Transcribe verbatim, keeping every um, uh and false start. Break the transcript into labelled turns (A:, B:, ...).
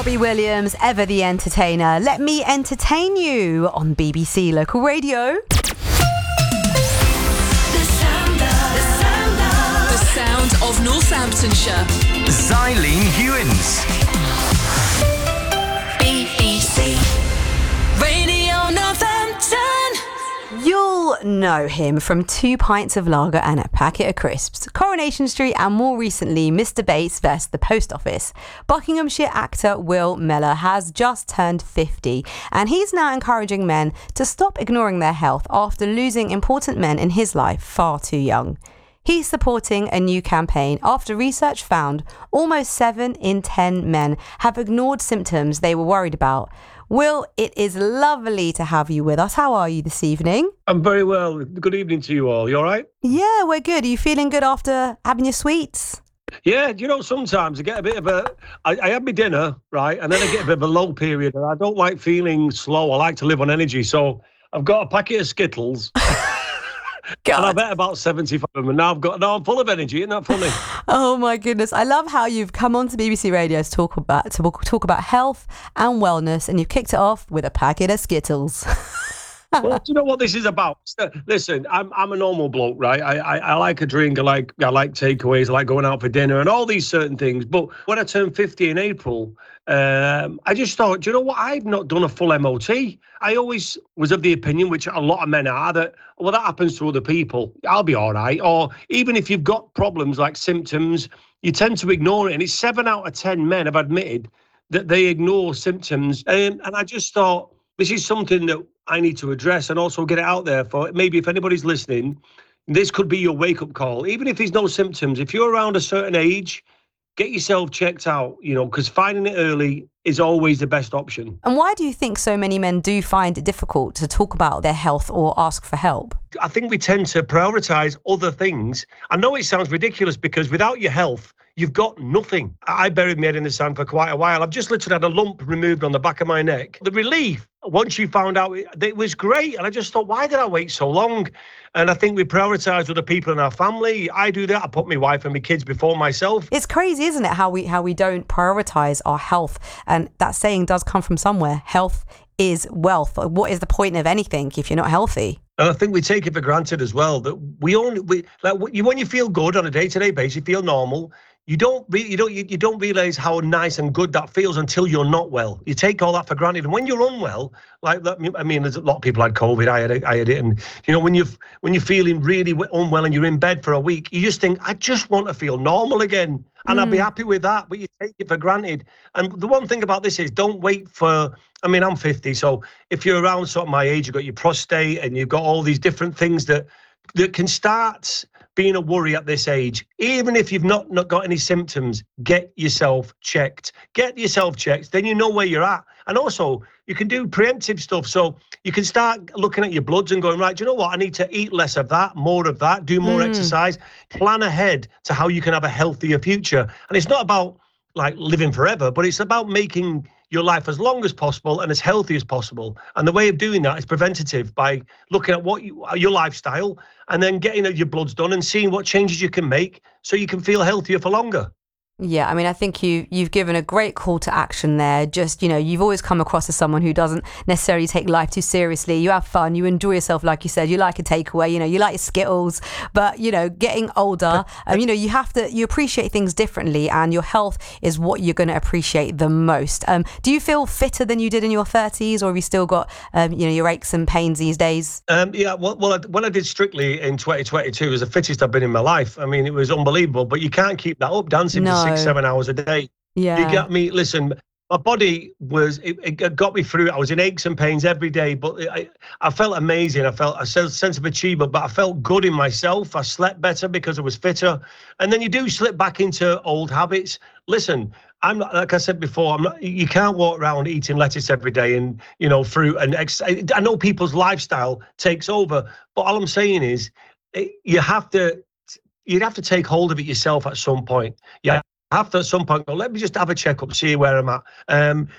A: Robbie Williams, ever the entertainer. Let me entertain you on B B C Local Radio.
B: The sound of, the sound of, the sound of Northamptonshire.
C: Xylene Hewins.
B: B B C Radio Northampton.
A: You'll know him from Two Pints of Lager and a Packet of Crisps, Coronation Street, and more recently, Mister Bates vs the Post Office. Buckinghamshire actor Will Mellor has just turned fifty, and he's now encouraging men to stop ignoring their health after losing important men in his life far too young. He's supporting a new campaign after research found almost seven in ten men have ignored symptoms they were worried about. Will, it is lovely to have you with us. How are you this evening?
D: I'm very well. Good evening to you all. You all right?
A: Yeah, we're good. Are you feeling good after having your sweets?
D: Yeah, you know, sometimes I get a bit of a... I, I have my dinner, right, and then I get a bit of a low period, and I don't like feeling slow. I like to live on energy, so I've got a packet of Skittles...
A: God.
D: And I bet about seventy-five of them, and now I've got now I'm full of energy. Isn't that funny?
A: Oh my goodness! I love how you've come on to B B C Radio to talk about to talk about health and wellness, and you've kicked it off with a packet of Skittles.
D: Well, do you know what this is about? Listen, I'm I'm a normal bloke, right? I, I I like a drink. I like I like takeaways. I like going out for dinner and all these certain things. But when I turned fifty in April, um, I just thought, do you know what? I've not done a full M O T. I always was of the opinion, which a lot of men are, that well, that happens to other people. I'll be all right. Or even if you've got problems like symptoms, you tend to ignore it. And it's seven out of ten men have admitted that they ignore symptoms. Um, and I just thought this is something that I need to address and also get it out there for maybe if anybody's listening, this could be your wake-up call. Even if there's no symptoms, if you're around a certain age, get yourself checked out, you know, because finding it early is always the best option.
A: And why do you think so many men do find it difficult to talk about their health or ask for help?
D: I think we tend to prioritise other things. I know it sounds ridiculous because without your health, you've got nothing. I buried my head in the sand for quite a while. I've just literally had a lump removed on the back of my neck. The relief, once you found out, it, it was great. And I just thought, why did I wait so long? And I think we prioritise other people in our family. I do that. I put my wife and my kids before myself.
A: It's crazy, isn't it, how we how we don't prioritise our health. And that saying does come from somewhere. Health is wealth. What is the point of anything if you're not healthy?
D: And I think we take it for granted as well that we only we like you when you feel good on a day-to-day basis, you feel normal. You don't re- you don't you, you don't realize how nice and good that feels until you're not well. You take all that for granted, and when you're unwell, like that, I mean, there's a lot of people had COVID. I had it, I had it, and you know when you when you're feeling really unwell and you're in bed for a week, you just think, I just want to feel normal again, and mm. I'd be happy with that. But you take it for granted. And the one thing about this is, don't wait for. I mean, I'm fifty, so if you're around sort of my age, you've got your prostate and you've got all these different things that that can start being a worry at this age. Even if you've not, not got any symptoms, get yourself checked. Get yourself checked, then you know where you're at. And also, you can do preemptive stuff. So you can start looking at your bloods and going, right, do you know what? I need to eat less of that, more of that, do more mm. exercise, plan ahead to how you can have a healthier future. And it's not about like living forever, but it's about making your life as long as possible and as healthy as possible. And the way of doing that is preventative by looking at what you, your lifestyle and then getting your bloods done and seeing what changes you can make so you can feel healthier for longer.
A: Yeah, I mean, I think you, you've given a great call to action there. Just, you know, you've always come across as someone who doesn't necessarily take life too seriously. You have fun, you enjoy yourself, like you said, you like a takeaway, you know, you like your Skittles, but, you know, getting older, um, you know, you have to, you appreciate things differently, and your health is what you're going to appreciate the most. Um, do you feel fitter than you did in your thirties, or have you still got, um, you know, your aches and pains these days?
D: Um, yeah, well, well I, when I did Strictly in twenty twenty-two, it was the fittest I've been in my life. I mean, it was unbelievable, but you can't keep that up, dancing
A: no.
D: for six, seven hours a day.
A: Yeah.
D: You got me, listen, my body was, it, it got me through it. I was in aches and pains every day, but I, I felt amazing. I felt a sense of achievement, but I felt good in myself. I slept better because I was fitter. And then you do slip back into old habits. Listen, I'm not, like I said before, I'm not, you can't walk around eating lettuce every day and, you know, fruit and ex- I know people's lifestyle takes over, but all I'm saying is you have to, you'd have to take hold of it yourself at some point. Yeah. Have to at some point go, let me just have a checkup, see where I'm at. Um,